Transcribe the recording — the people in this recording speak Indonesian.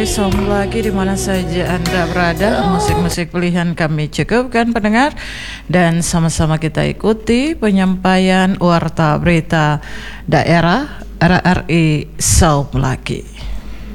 Saum lagi di mana saja Anda berada. Musik-musik pilihan kami cukupkan pendengar, dan sama-sama kita ikuti penyampaian warta berita daerah RRI Saum lagi.